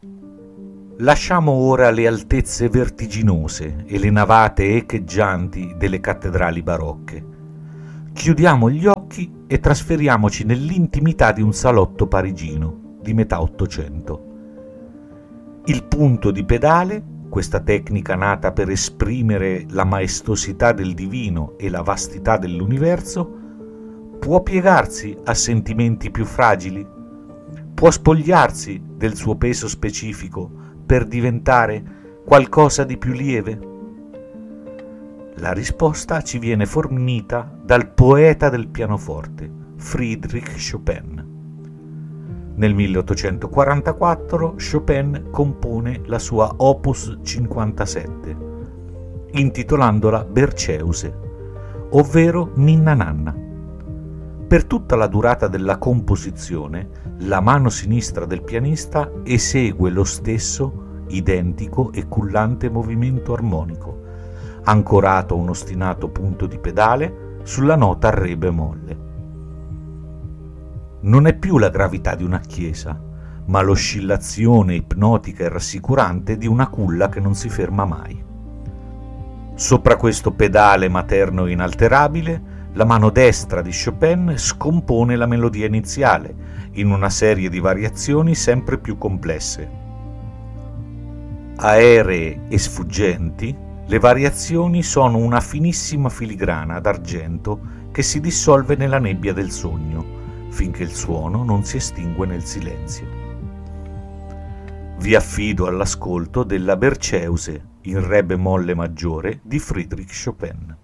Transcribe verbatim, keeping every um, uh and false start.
Lasciamo ora le altezze vertiginose e le navate echeggianti delle cattedrali barocche. Chiudiamo gli occhi e trasferiamoci nell'intimità di un salotto parigino di metà Ottocento. Il punto di pedale, questa tecnica nata per esprimere la maestosità del divino e la vastità dell'universo, può piegarsi a sentimenti più fragili? Può spogliarsi del suo peso specifico per diventare qualcosa di più lieve? La risposta ci viene fornita dal poeta del pianoforte, Friedrich Chopin. Nel milleottocentoquarantaquattro Chopin compone la sua Opus cinquantasette, intitolandola Berceuse, ovvero Ninna Nanna. Per tutta la durata della composizione, la mano sinistra del pianista esegue lo stesso identico e cullante movimento armonico, ancorato a un ostinato punto di pedale sulla nota Re bemolle. Non è più la gravità di una chiesa, ma l'oscillazione ipnotica e rassicurante di una culla che non si ferma mai. Sopra questo pedale materno inalterabile, la mano destra di Chopin scompone la melodia iniziale in una serie di variazioni sempre più complesse. Aeree e sfuggenti, le variazioni sono una finissima filigrana d'argento che si dissolve nella nebbia del sogno, finché il suono non si estingue nel silenzio. Vi affido all'ascolto della Berceuse in Re bemolle maggiore di Friedrich Chopin.